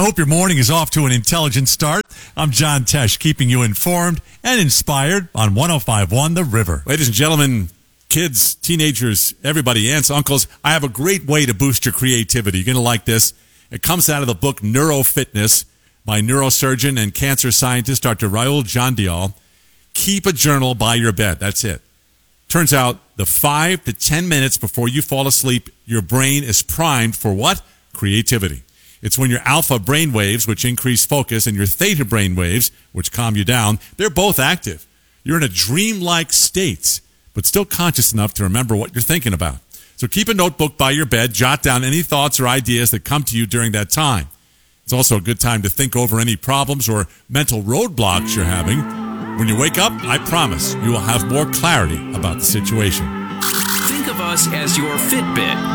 hope your morning is off to an intelligent start. I'm John Tesh, keeping you informed and inspired on 105.1 The River. Ladies and gentlemen, kids, teenagers, everybody, aunts, uncles, I have a great way to boost your creativity. You're going to like this. It comes out of the book Neurofitness by neurosurgeon and cancer scientist Dr. Rahul Jandial. Keep a journal by your bed. That's it. Turns out the 5 to 10 minutes before you fall asleep, your brain is primed for what? Creativity. It's when your alpha brain waves, which increase focus, and your theta brain waves, which calm you down, they're both active. You're in a dreamlike state, but still conscious enough to remember what you're thinking about. So keep a notebook by your bed, jot down any thoughts or ideas that come to you during that time. It's also a good time to think over any problems or mental roadblocks you're having. When you wake up, I promise you will have more clarity about the situation. Think of us as your Fitbit